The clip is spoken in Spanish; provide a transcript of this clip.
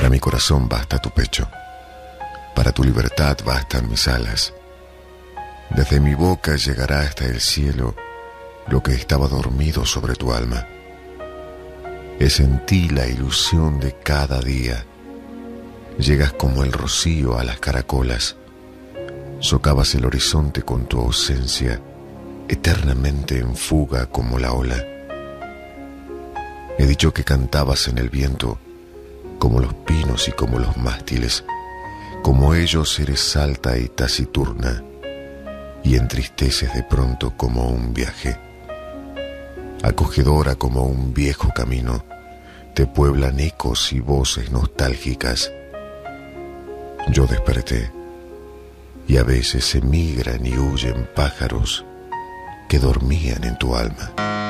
Para mi corazón basta tu pecho, para tu libertad bastan mis alas. Desde mi boca llegará hasta el cielo lo que estaba dormido sobre tu alma. Es en ti la ilusión de cada día. Llegas como el rocío a las caracolas. Socavas el horizonte con tu ausencia, eternamente en fuga como la ola. He dicho que cantabas en el viento, como los pinos y como los mástiles. Como ellos eres alta y taciturna, y entristeces de pronto como un viaje. Acogedora como un viejo camino, te pueblan ecos y voces nostálgicas. Yo desperté, y a veces emigran y huyen pájaros que dormían en tu alma.